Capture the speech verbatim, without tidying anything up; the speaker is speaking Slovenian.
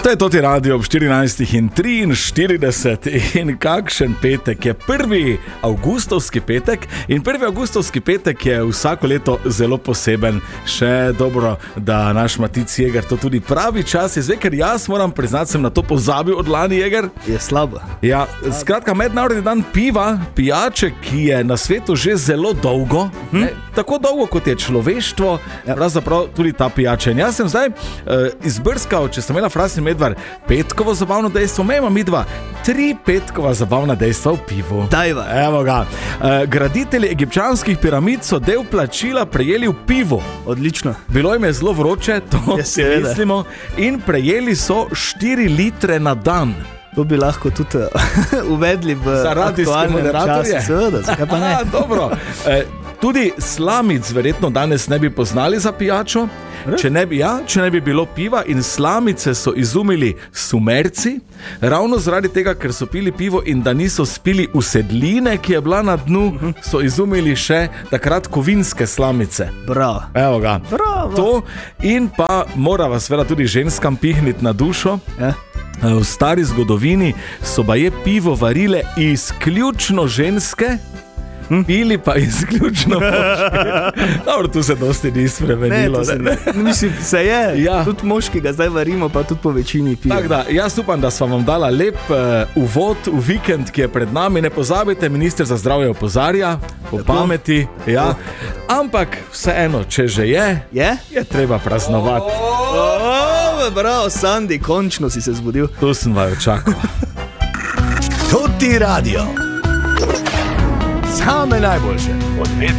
To je Toti radio ob štirinajstih in triinštirideset in kakšen petek je prvi avgustovski petek in prvi avgustovski petek je vsako leto zelo poseben. Še dobro, da naš Matic Jeger to tudi pravi čas je zdaj, ker jaz moram priznati, sem na to pozabil od lani, Jeger. Je slabo. Ja, skratka, mednarodni dan piva, pijače, ki je na svetu že zelo dolgo, hm? ne, tako dolgo kot je človeštvo, ja. Pravzaprav tudi ta pijača. In jaz sem zdaj uh, izbrskal, če sem imela Frasni Medvar, petkovo zabavno dejstvo, imamo mi dva, tri petkova zabavna dejstva v pivu. Dajva. Evo ga. Uh, graditelji egipčanskih piramid so del plačila prejeli v pivu. Odlično. Bilo jim je zelo vroče, to Ja, si seveda. mislimo, in prejeli so štiri litre na dan. To bi lahko tudi uh, uvedli v Za radijske aktualnem moderatorje? času. Seveda, zakaj pa ne? Aha, dobro. E, tudi slamic verjetno danes ne bi poznali za pijačo, če ne bi, ja, če ne bi bilo piva, in slamice so izumili Sumerci, ravno zaradi tega, ker so pili pivo in da niso spili usedline, ki je bila na dnu, so izumili še takrat kovinske slamice. Bravo. Evo ga. Bravo. To in pa mora vas seveda tudi ženskam pihniti na dušo. Ja. V stari zgodovini so baje pivo varile izključno ženske, hm? pili pa izključno moški. Dobro, tu se dosti ni Ne, spremenilo. to se, Ne, ne. Mislim, se je. Ja. Tudi moški ga zdaj varimo, pa tudi po večini piva. Tako da, jaz upam, da sva vam dala lep uh, uvod v vikend, ki je pred nami. Ne pozabite, minister za zdravje opozarja, po pameti, ja. Ampak vseeno, če že je, Je? je treba praznovati. Oh, bravo, Sandi, končno si se zbudil. Tu sem vaju čakal. Toti radio. Same najboljše.